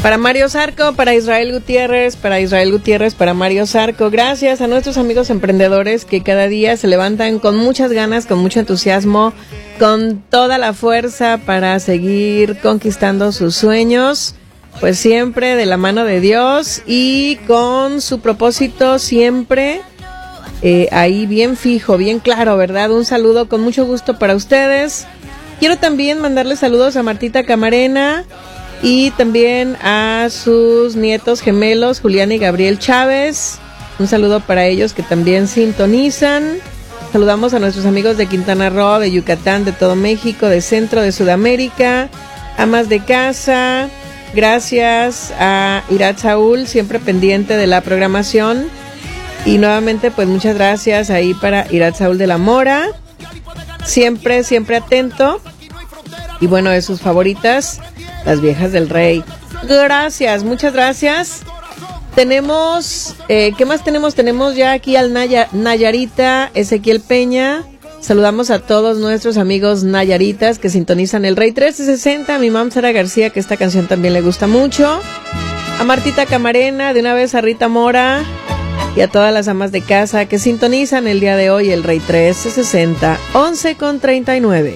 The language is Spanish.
Para Mario Zarco, para Israel Gutiérrez, para Mario Zarco. Gracias a nuestros amigos emprendedores que cada día se levantan con muchas ganas, con mucho entusiasmo, con toda la fuerza para seguir conquistando sus sueños, pues siempre de la mano de Dios y con su propósito siempre ahí bien fijo, bien claro, ¿verdad? Un saludo con mucho gusto para ustedes. Quiero también mandarles saludos a Martita Camarena y también a sus nietos gemelos, Julián y Gabriel Chávez. Un saludo para ellos que también sintonizan. Saludamos a nuestros amigos de Quintana Roo, de Yucatán, de todo México, de Centro, de Sudamérica, amas de casa. Gracias a Irat Saúl, siempre pendiente de la programación. Y nuevamente, pues muchas gracias ahí para Irat Saúl de la Mora. Siempre atento. Y bueno, de sus favoritas, las viejas del rey. Gracias, muchas gracias. Tenemos, ¿qué más tenemos? Tenemos ya aquí al Nayarita Ezequiel Peña. Saludamos a todos nuestros amigos nayaritas que sintonizan el Rey 1360. A mi mam Sara García, que esta canción también le gusta mucho. A Martita Camarena, de una vez a Rita Mora. Y a todas las amas de casa que sintonizan el día de hoy el Rey 1360, 11:39.